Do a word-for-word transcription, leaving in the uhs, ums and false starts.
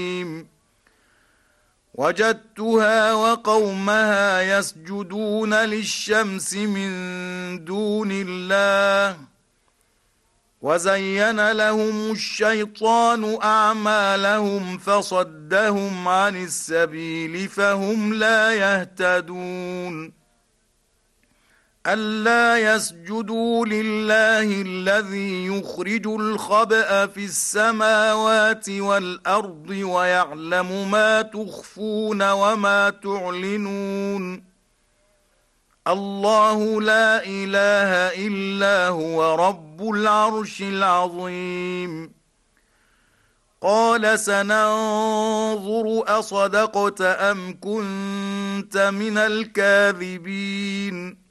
وجدتها وقومها يسجدون للشمس من دون الله وزين لهم الشيطان أعمالهم فصدهم عن السبيل فهم لا يهتدون ألا يسجدوا لله الذي يخرج الخبأ في السماوات والأرض ويعلم ما تخفون وما تعلنون الله لا إله إلا هو رب العرش العظيم قال سننظر أصدقت أم كنت من الكاذبين